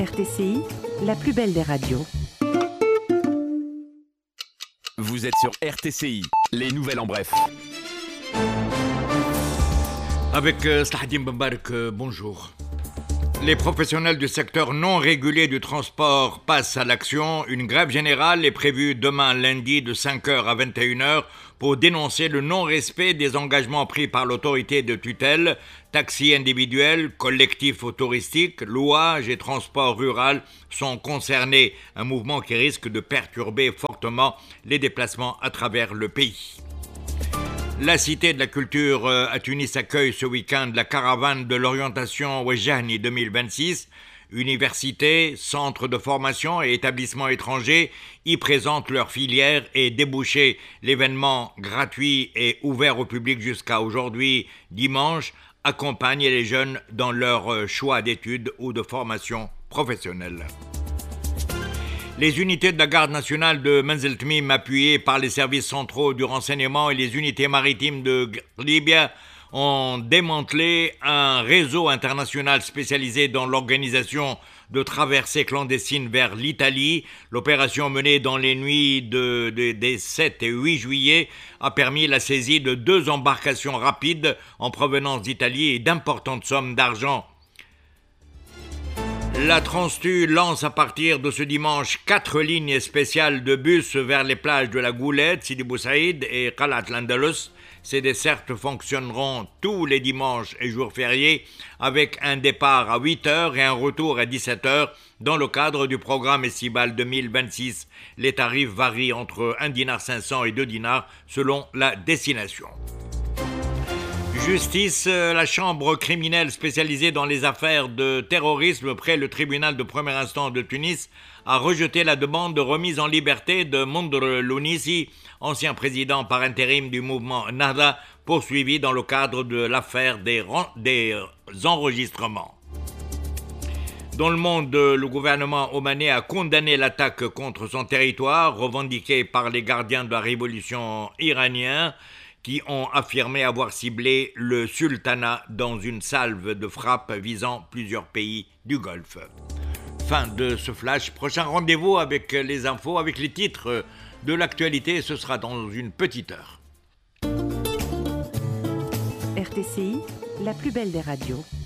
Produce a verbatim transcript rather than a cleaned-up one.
R T C I, la plus belle des radios. Vous êtes sur R T C I, les nouvelles en bref. Avec euh, Slahadim Bambarak, euh, bonjour. Les professionnels du secteur non régulé du transport passent à l'action. Une grève générale est prévue demain lundi de cinq heures à vingt et une heures pour dénoncer le non-respect des engagements pris par l'autorité de tutelle. Taxis individuels, collectifs touristiques, louage et transport rural sont concernés. Un mouvement qui risque de perturber fortement les déplacements à travers le pays. La Cité de la Culture à Tunis accueille ce week-end la caravane de l'orientation Wejahni deux mille vingt-six. Universités, centres de formation et établissements étrangers y présentent leurs filières et débouchés. L'événement gratuit et ouvert au public jusqu'à aujourd'hui, dimanche, accompagne les jeunes dans leur choix d'études ou de formation professionnelle. Les unités de la garde nationale de Menzel Tmim, appuyées par les services centraux du renseignement et les unités maritimes de Libye, ont démantelé un réseau international spécialisé dans l'organisation de traversées clandestines vers l'Italie. L'opération menée dans les nuits de, de, des sept et huit juillet a permis la saisie de deux embarcations rapides en provenance d'Italie et d'importantes sommes d'argent. La Transtu lance à partir de ce dimanche quatre lignes spéciales de bus vers les plages de la Goulette, Sidi Bou Saïd et Qalat l'Andalus. Ces dessertes fonctionneront tous les dimanches et jours fériés avec un départ à huit heures et un retour à dix-sept heures dans le cadre du programme estival deux mille vingt-six. Les tarifs varient entre un dinar cinq cents et deux dinars selon la destination. Justice, la chambre criminelle spécialisée dans les affaires de terrorisme près le tribunal de premier instance de Tunis a rejeté la demande de remise en liberté de Mondr Lounissi, ancien président par intérim du mouvement Nahda, poursuivi dans le cadre de l'affaire des, ren- des enregistrements. Dans le monde, le gouvernement omanais a condamné l'attaque contre son territoire, revendiquée par les gardiens de la révolution iranienne, qui ont affirmé avoir ciblé le sultanat dans une salve de frappes visant plusieurs pays du Golfe. Fin de ce flash. Prochain rendez-vous avec les infos, avec les titres de l'actualité, ce sera dans une petite heure. R T C I, la plus belle des radios.